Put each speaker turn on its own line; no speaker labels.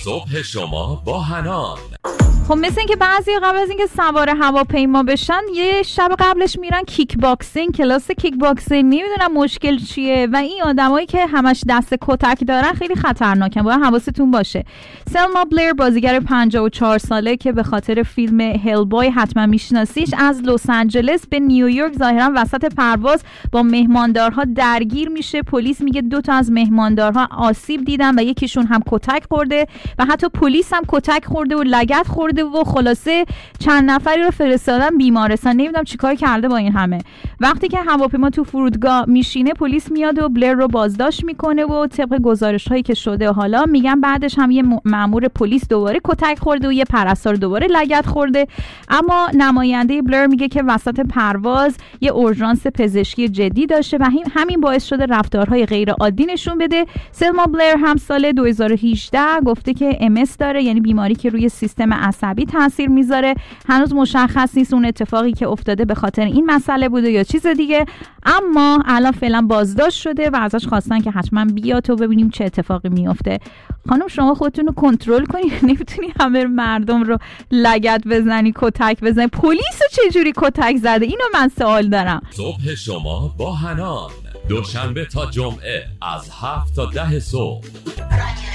صبح شما با حنان.
خب مثل این که بعضی قبل از اینکه سوار هواپیما بشن یه شب قبلش میرن کیک باکسینگ، کلاس کیک باکسینگ. نمیدونم مشکل چیه و این آدمایی که همش دست کتک دارن خیلی خطرناکن، باید حواستون باشه. سلما بلیر بازیگر 54 ساله که به خاطر فیلم هلبای حتما میشناسیش، از لس آنجلس به نیویورک ظاهرا وسط پرواز با مهماندارها درگیر میشه. پلیس میگه 2 تا از مهماندارها آسیب دیدن و یکیشون هم کتک خورده و حتی پلیس هم کتک خورده و لگد خورده و خلاصه چند نفری رو فرستادن بیمارستان. نمیدونم چیکار کرده با این همه. وقتی که هواپیما تو فرودگاه میشینه پلیس میاد و بلر رو بازداشت میکنه و طبق گزارش هایی که شده حالا میگن بعدش هم یه مأمور پلیس دوباره کتک خورده و یه پرستار دوباره لگد خورده. اما نماینده بلر میگه که وسط پرواز یه اورژانس پزشکی جدی داشته و همین باعث شده رفتارهای غیر عادی نشون بده. سلما بلر هم سال 2018 گفته که MS داره، یعنی بیماری که روی سیستم عصبی تاثیر میذاره. هنوز مشخص نیست اون اتفاقی که افتاده به خاطر این مسئله بوده یا چیز دیگه، اما الان فعلا بازداشت شده و ازش خواستن که حتما بیا تو ببینیم چه اتفاقی میفته. خانم شما خودتون رو کنترل کنید، نمیتونی همه مردم رو لگد بزنی، کتک بزنی. پلیس رو چجوری کتک زده؟ اینو من سوال دارم.
صبح شما با حنان، دوشنبه تا جمعه از 7 تا 10 صبح.